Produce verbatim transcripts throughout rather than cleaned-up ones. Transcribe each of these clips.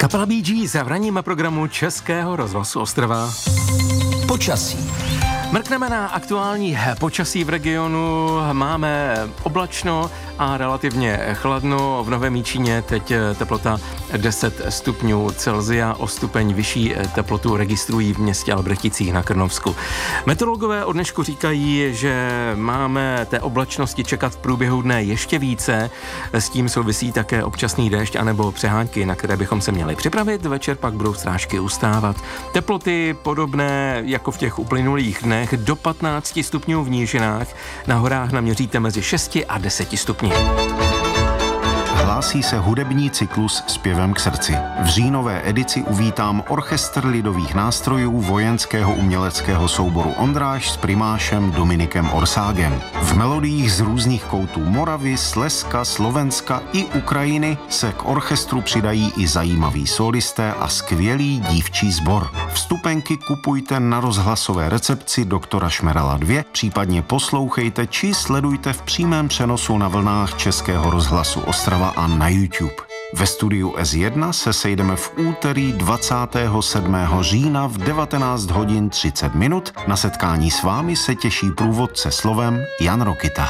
Kapela Bee Gees v ranním programu Českého rozhlasu Ostrava. Počasí. Mrkneme na aktuální počasí v regionu. Máme oblačno a relativně chladno. V Novém Jičíně teď teplota deset stupňů Celsia, o stupeň vyšší teplotu registrují v městě Albrechticích na Krnovsku. Meteorologové od dnešku říkají, že máme té oblačnosti čekat v průběhu dne ještě více. S tím souvisí také občasný déšť anebo přehánky, na které bychom se měli připravit. Večer pak budou srážky ustávat. Teploty podobné jako v těch uplynulých dnech do patnáct stupňů v nížinách. Na horách naměříte mezi šesti a deseti stupni. Hlásí se hudební cyklus Zpěvem k srdci. V říjnové edici uvítám orchestr lidových nástrojů vojenského uměleckého souboru Ondráž s primášem Dominikem Orságem. V melodiích z různých koutů Moravy, Slezska, Slovenska i Ukrajiny se k orchestru přidají i zajímaví solisté a skvělý dívčí sbor. Vstupenky kupujte na rozhlasové recepci doktora Šmerala dva, případně poslouchejte či sledujte v přímém přenosu na vlnách Českého rozhlasu Ostrava a na YouTube. Ve studiu S jedna se sejdeme v úterý dvacátého sedmého října v devatenáct hodin třicet minut. Na setkání s vámi se těší průvodce slovem Jan Rokita.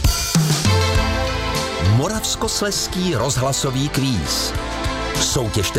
Moravskoslezský rozhlasový kvíz. Soutěžte